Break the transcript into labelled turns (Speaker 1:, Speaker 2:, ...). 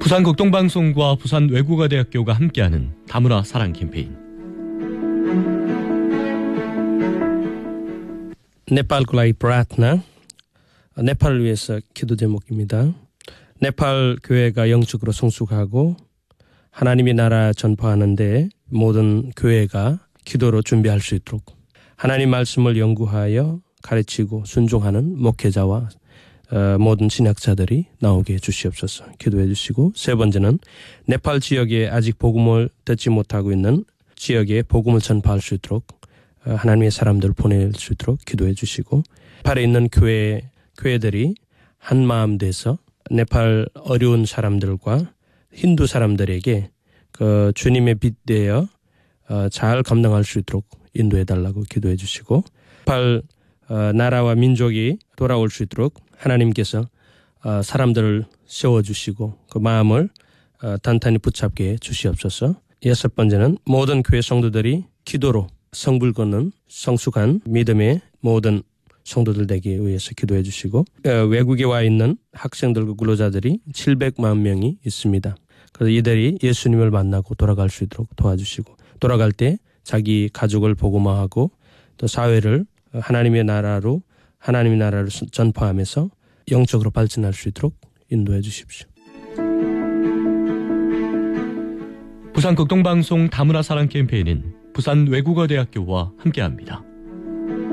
Speaker 1: 부산 극동방송과 부산 외국어대학교가 함께하는 다문화 사랑 캠페인.
Speaker 2: 네팔 굴라이 프라트나, 네팔을 위해서 기도 제목입니다. 네팔 교회가 영적으로 성숙하고 하나님의 나라 전파하는데 모든 교회가 기도로 준비할 수 있도록 하나님 말씀을 연구하여 가르치고 순종하는 목회자와 모든 신학자들이 나오게 해주시옵소서. 기도해 주시고, 세 번째는 네팔 지역에 아직 복음을 듣지 못하고 있는 지역에 복음을 전파할 수 있도록 하나님의 사람들을 보낼 수 있도록 기도해 주시고, 네팔에 있는 교회들이 한 마음 돼서 네팔 어려운 사람들과 힌두 사람들에게 그 주님의 빛 되어 잘 감당할 수 있도록 인도해 달라고 기도해 주시고, 네팔 나라와 민족이 돌아올 수 있도록 하나님께서 사람들을 세워주시고 그 마음을 단단히 붙잡게 주시옵소서. 여섯 번째는 모든 교회 성도들이 기도로 성불 걷는 성숙한 믿음의 모든 성도들 되기 위해서 기도해 주시고, 외국에 와 있는 학생들과 근로자들이 700만 명이 있습니다. 그래서 이들이 예수님을 만나고 돌아갈 수 있도록 도와주시고, 돌아갈 때 자기 가족을 복음화하고 또 사회를 하나님의 나라로 전파하면서 영적으로 발전할 수 있도록 인도해 주십시오.
Speaker 1: 부산 극동방송 다문화 사랑 캠페인은 부산 외국어대학교와 함께합니다.